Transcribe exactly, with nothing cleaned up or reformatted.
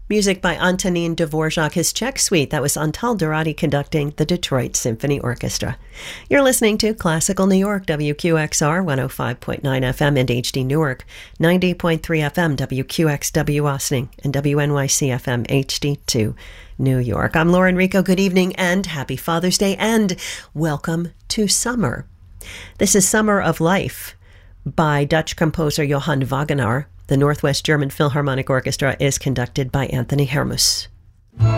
Music by Antonin Dvorak, his Czech Suite. That was Antal Dorati conducting the Detroit Symphony Orchestra. You're listening to Classical New York, W Q X R, one oh five point nine F M and H D Newark, ninety point three F M, W Q X W Austining, and W N Y C F M H D two, New York. I'm Lauren Rico. Good evening and happy Father's Day, and welcome to summer. This is Summer of Life by Dutch composer Johann Wagenaar. The Northwest German Philharmonic Orchestra is conducted by Anthony Hermus.